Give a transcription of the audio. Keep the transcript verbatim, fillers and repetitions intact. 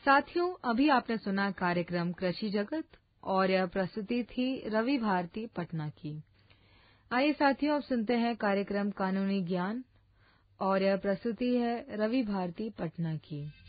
साथियों, अभी आपने सुना कार्यक्रम कृषि जगत और यह प्रस्तुति थी रवि भारती पटना की। आइए साथियों, अब सुनते हैं कार्यक्रम कानूनी ज्ञान और यह प्रस्तुति है रवि भारती पटना की।